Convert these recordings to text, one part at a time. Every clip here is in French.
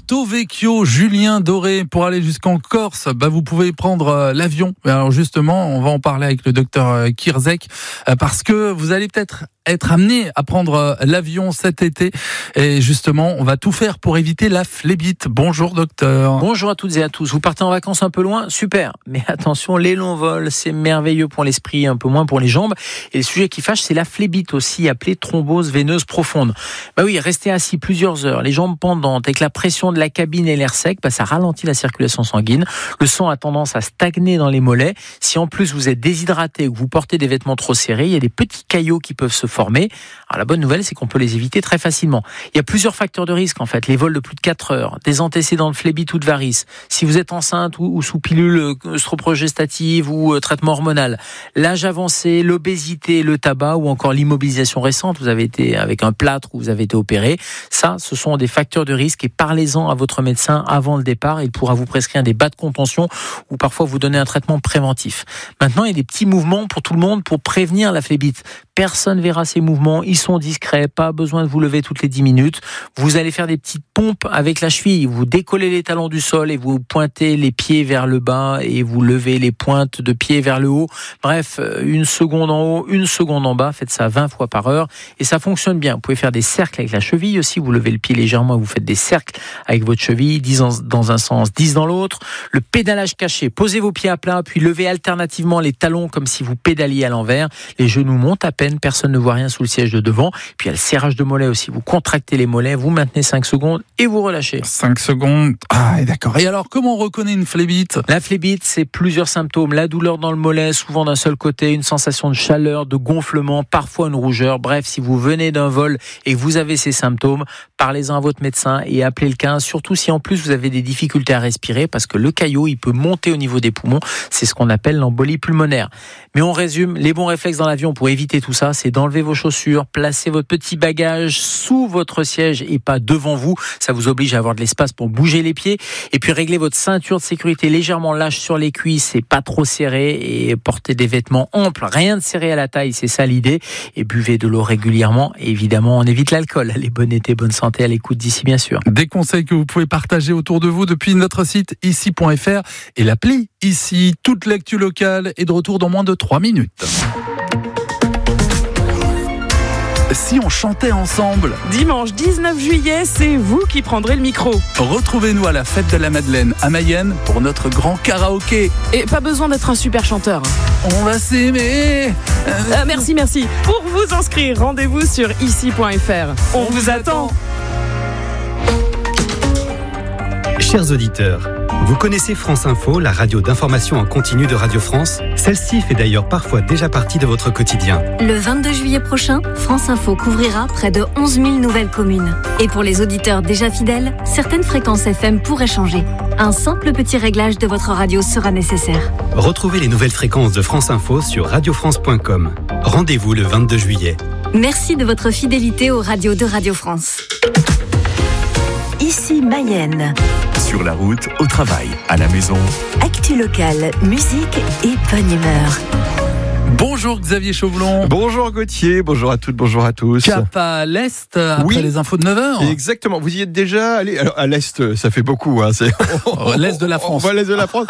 Porto Vecchio, Julien Doré, pour aller jusqu'en Corse, vous pouvez prendre l'avion. Alors justement, on va en parler avec le docteur Kirzek, parce que vous allez peut-être être amené à prendre l'avion cet été. Et justement, on va tout faire pour éviter la phlébite. Bonjour docteur. Bonjour à toutes et à tous. Vous partez en vacances un peu loin? Super. Mais attention, les longs vols, c'est merveilleux pour l'esprit, un peu moins pour les jambes. Et le sujet qui fâche, c'est la phlébite, aussi appelée thrombose veineuse profonde. Oui, rester assis plusieurs heures, les jambes pendantes, avec la pression de la cabine et l'air sec, ça ralentit la circulation sanguine. Le sang a tendance à stagner dans les mollets. Si en plus vous êtes déshydraté ou que vous portez des vêtements trop serrés, il y a des petits caillots qui peuvent se former. Alors la bonne nouvelle, c'est qu'on peut les éviter très facilement. Il y a plusieurs facteurs de risque en fait. Les vols de plus de 4 heures, des antécédents de phlébite ou de varices, si vous êtes enceinte ou sous pilule œstroprogestative ou traitement hormonal, l'âge avancé, l'obésité, le tabac ou encore l'immobilisation récente, vous avez été avec un plâtre ou vous avez été opéré. Ça, ce sont des facteurs de risque et parlez-en à votre médecin avant le départ. Il pourra vous prescrire des bas de contention ou parfois vous donner un traitement préventif. Maintenant, il y a des petits mouvements pour tout le monde pour prévenir la phlébite. Personne verra ces mouvements, ils sont discrets, pas besoin de vous lever toutes les 10 minutes. Vous allez faire des petites pompes avec la cheville, vous décollez les talons du sol et vous pointez les pieds vers le bas et vous levez les pointes de pied vers le haut. Bref, 1 seconde en haut, 1 seconde en bas, faites ça 20 fois par heure et ça fonctionne bien. Vous pouvez faire des cercles avec la cheville aussi, vous levez le pied légèrement et vous faites des cercles avec votre cheville, 10 dans un sens, 10 dans l'autre. Le pédalage caché, posez vos pieds à plat puis levez alternativement les talons comme si vous pédaliez à l'envers. Les genoux montent à peine, personne ne voit rien sous le siège de devant. Puis il y a le serrage de mollets aussi. Vous contractez les mollets, vous maintenez 5 secondes et vous relâchez. 5 secondes. Ah, d'accord. Et alors, comment on reconnaît une phlébite ? La phlébite, c'est plusieurs symptômes. La douleur dans le mollet, souvent d'un seul côté, une sensation de chaleur, de gonflement, parfois une rougeur. Bref, si vous venez d'un vol et que vous avez ces symptômes, parlez-en à votre médecin et appelez le 15. Surtout si en plus vous avez des difficultés à respirer parce que le caillot, il peut monter au niveau des poumons. C'est ce qu'on appelle l'embolie pulmonaire. Mais on résume, les bons réflexes dans l'avion pour éviter tout ça, c'est d'enlever vos chaussures, placer votre petit bagage sous votre siège et pas devant vous. Ça vous oblige à avoir de l'espace pour bouger les pieds. Et puis régler votre ceinture de sécurité légèrement lâche sur les cuisses et pas trop serré. Et porter des vêtements amples, rien de serré à la taille, c'est ça l'idée. Et buvez de l'eau régulièrement. Et évidemment, on évite l'alcool. Allez, bon été, bonne santé à l'écoute d'ici bien sûr. Des conseils que vous pouvez partager autour de vous depuis notre site ici.fr et l'appli Ici. Toute l'actu locale est de retour dans moins de 3 minutes. Si on chantait ensemble. Dimanche 19 juillet, c'est vous qui prendrez le micro. Retrouvez-nous à la fête de la Madeleine à Mayenne pour notre grand karaoké. Et pas besoin d'être un super chanteur. On va s'aimer. Merci. Pour vous inscrire, rendez-vous sur ici.fr. On vous attend. Chers auditeurs, vous connaissez France Info, la radio d'information en continu de Radio France? Celle-ci fait d'ailleurs parfois déjà partie de votre quotidien. Le 22 juillet prochain, France Info couvrira près de 11 000 nouvelles communes. Et pour les auditeurs déjà fidèles, certaines fréquences FM pourraient changer. Un simple petit réglage de votre radio sera nécessaire. Retrouvez les nouvelles fréquences de France Info sur radiofrance.com. Rendez-vous le 22 juillet. Merci de votre fidélité aux radios de Radio France. Ici Mayenne. Sur la route, au travail, à la maison. Actu locale, musique et bonne humeur. Bonjour Xavier Chauvelon. Bonjour Gauthier, bonjour à toutes, bonjour à tous. Cap à l'Est, après les infos de 9h. Exactement, vous y êtes déjà allé? Alors, à l'Est, ça fait beaucoup. Hein. L'Est de la France. On va à l'Est de la France.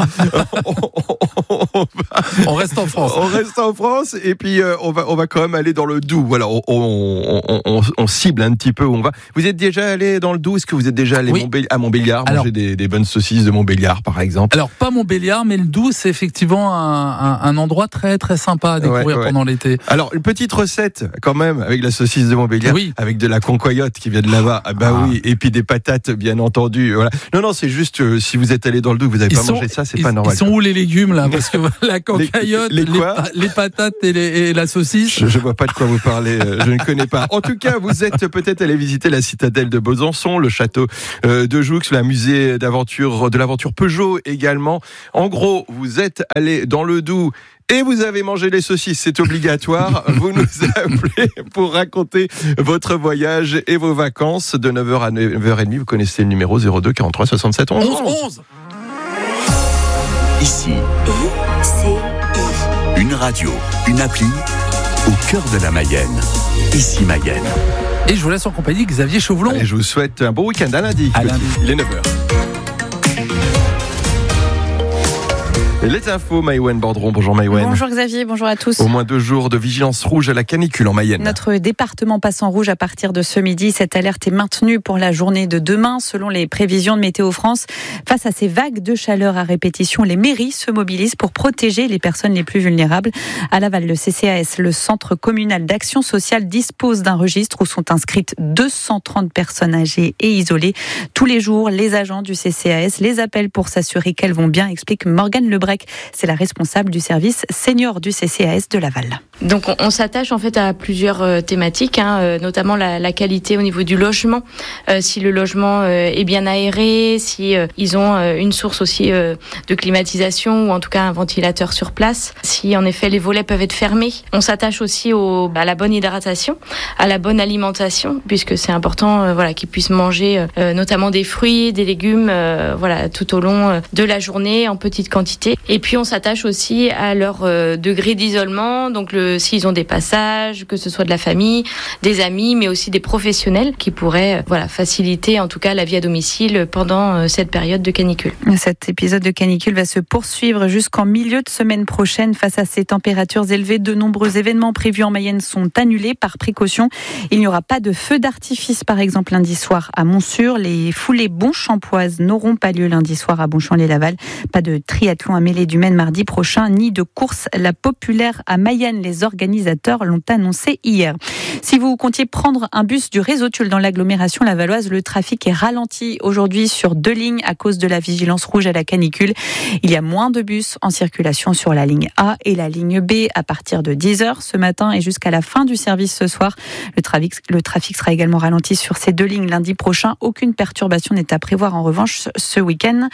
On reste en France. On reste en France et puis on va quand même aller dans le Doubs. Voilà, on cible un petit peu où on va. Vous êtes déjà allé dans le Doubs? Est-ce que vous êtes déjà allé à Montbéliard, manger des bonnes saucisses de Montbéliard par exemple? Alors pas Montbéliard, mais le Doubs c'est effectivement un endroit très très sympa à découvrir pendant l'été. Alors une petite recette quand même avec la saucisse de Montbéliard, avec de la concoyote qui vient de là-bas. Oui, et puis des patates bien entendu. Voilà. Non, c'est juste si vous êtes allé dans le Doubs, vous n'avez pas mangé ça, c'est pas normal. Ils sont où les légumes là? Parce que la concaillotte, les patates et la saucisse. Je vois pas de quoi vous parlez, je ne connais pas. En tout cas, vous êtes peut-être allé visiter la citadelle de Besançon, le château de Joux, le musée de l'aventure Peugeot également. En gros, vous êtes allé dans le Doubs et vous avez mangé les saucisses, c'est obligatoire. Vous nous appelez pour raconter votre voyage et vos vacances de 9h à 9h30. Vous connaissez le numéro 02 43 67 11. Ici, une radio, une appli au cœur de la Mayenne. Ici Mayenne. Et je vous laisse en compagnie de Xavier Chauvelon. Et je vous souhaite un bon week-end à lundi. À lundi. Les 9h. Les infos, Maïwen Bordron. Bonjour Maïwen. Bonjour Xavier, bonjour à tous. Au moins 2 jours de vigilance rouge à la canicule en Mayenne. Notre département passe en rouge à partir de ce midi. Cette alerte est maintenue pour la journée de demain, selon les prévisions de Météo France. Face à ces vagues de chaleur à répétition, les mairies se mobilisent pour protéger les personnes les plus vulnérables. À Laval, le CCAS, le Centre communal d'action sociale, dispose d'un registre où sont inscrites 230 personnes âgées et isolées. Tous les jours, les agents du CCAS les appellent pour s'assurer qu'elles vont bien, explique Morgane Lebrec. C'est la responsable du service senior du CCAS de Laval. Donc on s'attache en fait à plusieurs thématiques, notamment la qualité au niveau du logement, si le logement est bien aéré, si ils ont une source aussi de climatisation ou en tout cas un ventilateur sur place, si en effet les volets peuvent être fermés. On s'attache aussi à la bonne hydratation, à la bonne alimentation, puisque c'est important qu'ils puissent manger notamment des fruits, des légumes tout au long de la journée en petite quantité. Et puis on s'attache aussi à leur degré d'isolement, donc s'ils ont des passages, que ce soit de la famille, des amis, mais aussi des professionnels qui pourraient faciliter en tout cas la vie à domicile pendant cette période de canicule. Cet épisode de canicule va se poursuivre jusqu'en milieu de semaine prochaine. Face à ces températures élevées, de nombreux événements prévus en Mayenne sont annulés par précaution. Il n'y aura pas de feu d'artifice par exemple lundi soir à Montsûrs. Les foulées bonchampoises n'auront pas lieu lundi soir à Bonchamp-les-Laval. Pas de triathlon à Mêlée du Maine mardi prochain, ni de course la populaire à Mayenne. Les organisateurs l'ont annoncé hier. Si vous comptiez prendre un bus du réseau Tulle dans l'agglomération lavalloise, le trafic est ralenti aujourd'hui sur 2 lignes à cause de la vigilance rouge à la canicule. Il y a moins de bus en circulation sur la ligne A et la ligne B à partir de 10h ce matin et jusqu'à la fin du service ce soir. Le trafic sera également ralenti sur ces 2 lignes lundi prochain. Aucune perturbation n'est à prévoir en revanche ce week-end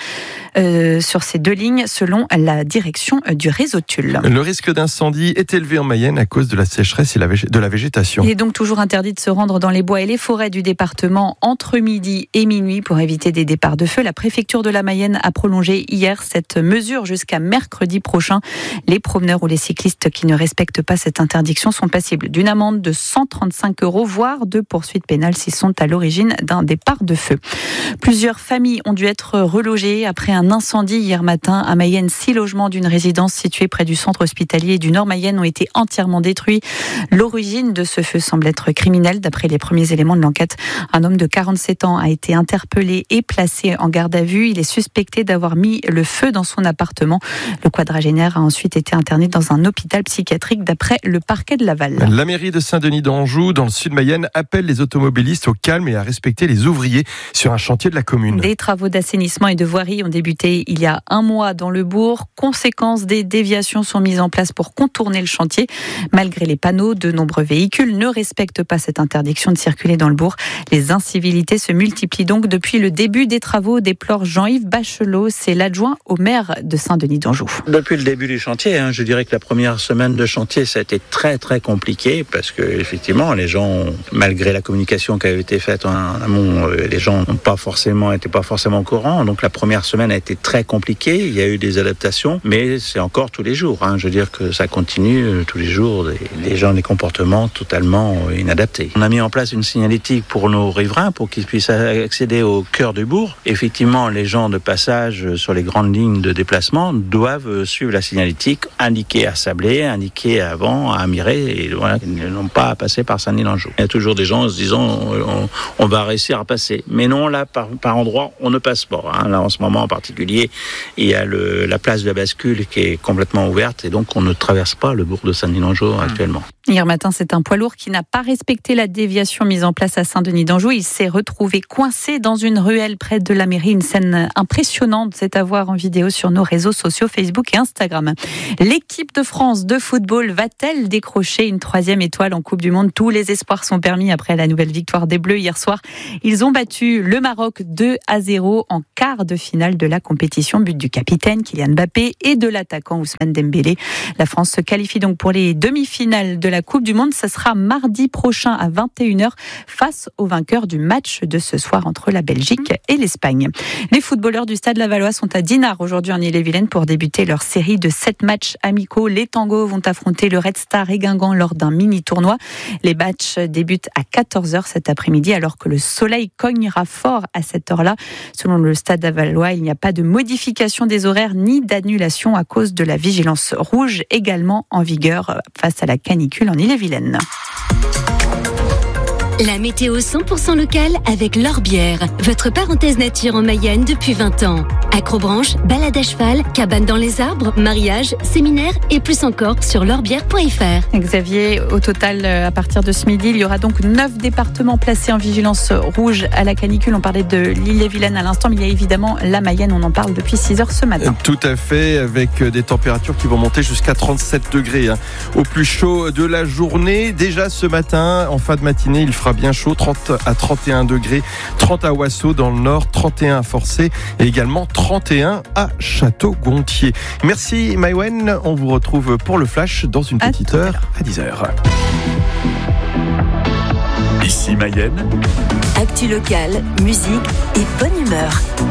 sur ces 2 lignes selon la direction du réseau Tulle. Le risque d'incendie est élevé en Mayenne à cause de la sécheresse et de la végétation. Il est donc toujours interdit de se rendre dans les bois et les forêts du département entre midi et minuit pour éviter des départs de feu. La préfecture de la Mayenne a prolongé hier cette mesure jusqu'à mercredi prochain. Les promeneurs ou les cyclistes qui ne respectent pas cette interdiction sont passibles d'une amende de 135 €, voire de poursuites pénales s'ils sont à l'origine d'un départ de feu. Plusieurs familles ont dû être relogées après un incendie hier matin à Mayenne. 6 logements d'une résidence située près du centre hospitalier du Nord Mayenne ont été entièrement détruits. L'origine de ce feu semble être criminelle. D'après les premiers éléments de l'enquête, un homme de 47 ans a été interpellé et placé en garde à vue. Il est suspecté d'avoir mis le feu dans son appartement. Le quadragénaire a ensuite été interné dans un hôpital psychiatrique d'après le parquet de Laval. La mairie de Saint-Denis d'Anjou, dans le sud Mayenne, appelle les automobilistes au calme et à respecter les ouvriers sur un chantier de la commune. Des travaux d'assainissement et de voirie ont débuté il y a un mois dans le bourg. Conséquence, des déviations sont mises en place pour contourner le chantier. Malgré les panneaux, de nombreux véhicules ne respectent pas cette interdiction de circuler dans le bourg. Les incivilités se multiplient donc depuis le début des travaux, déplore Jean-Yves Bachelot. C'est l'adjoint au maire de Saint-Denis d'Anjou. Depuis le début du chantier, je dirais que la première semaine de chantier, ça a été très très compliqué parce que effectivement, les gens, malgré la communication qui avait été faite en amont, les gens n'étaient pas forcément au courant. Donc la première semaine a été très compliquée. Il y a eu des adaptations, mais c'est encore tous les jours. Je veux dire que ça continue tous les jours. Les gens ont des comportements totalement inadaptés. On a mis en place une signalétique pour nos riverains pour qu'ils puissent accéder au cœur du bourg. Effectivement, les gens de passage sur les grandes lignes de déplacement doivent suivre la signalétique indiquée à Sablé, indiquée avant à Miré, et voilà, ils n'ont pas à passer par Saint-Denis d'Anjou. Il y a toujours des gens se disant on va réussir à passer. Mais non, là, par endroit, on ne passe pas. Là, en ce moment en particulier, il y a la place de la bascule qui est complètement ouverte et donc on ne traverse pas le bourg de Saint-Denis d'Anjou actuellement. Hier matin, c'est un poids lourd qui n'a pas respecté la déviation mise en place à Saint-Denis d'Anjou. Il s'est retrouvé coincé dans une ruelle près de la mairie. Une scène impressionnante, c'est à voir en vidéo sur nos réseaux sociaux Facebook et Instagram. L'équipe de France de football va-t-elle décrocher une 3e étoile en Coupe du Monde ? Tous les espoirs sont permis après la nouvelle victoire des Bleus hier soir. Ils ont battu le Maroc 2-0 en quart de finale de la compétition. But du capitaine Kylian Mbappé et de l'attaquant Ousmane Dembélé. La France se qualifie donc pour les demi-finales de la la Coupe du Monde. Ça sera mardi prochain à 21h face au vainqueur du match de ce soir entre la Belgique et l'Espagne. Les footballeurs du Stade Lavallois sont à Dinard aujourd'hui en Ille-et-Vilaine pour débuter leur série de 7 matchs amicaux. Les Tangos vont affronter le Red Star et Guingamp lors d'un mini-tournoi. Les matchs débutent à 14h cet après-midi alors que le soleil cognera fort à cette heure-là. Selon le Stade Lavallois, il n'y a pas de modification des horaires ni d'annulation à cause de la vigilance rouge également en vigueur face à la canicule en Ille-et-Vilaine. La météo 100% locale avec L'Orbière, votre parenthèse nature en Mayenne depuis 20 ans. Acrobranche, balade à cheval, cabane dans les arbres, mariage, séminaire et plus encore sur l'orbière.fr. Xavier, au total, à partir de ce midi, il y aura donc 9 départements placés en vigilance rouge à la canicule. On parlait de l'Ille-et-Vilaine à l'instant, mais il y a évidemment la Mayenne, on en parle depuis 6h ce matin. Tout à fait, avec des températures qui vont monter jusqu'à 37 degrés au plus chaud de la journée. Déjà ce matin, en fin de matinée, il fera bien chaud, 30 à 31 degrés, 30 à Oissau dans le nord, 31 à Forcé et également 31 à Château-Gontier. Merci Maïwen, on vous retrouve pour le flash dans une petite heure à 10h. Ici Mayenne. Actu locale, musique et bonne humeur.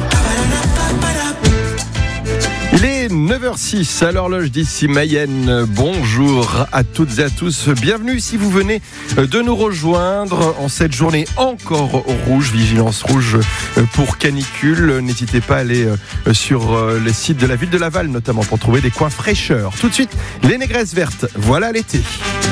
Il est 9h06 à l'horloge d'ici Mayenne. Bonjour à toutes et à tous. Bienvenue si vous venez de nous rejoindre en cette journée encore rouge, vigilance rouge pour canicule. N'hésitez pas à aller sur les sites de la ville de Laval notamment pour trouver des coins fraîcheurs. Tout de suite, les négresses vertes. Voilà l'été.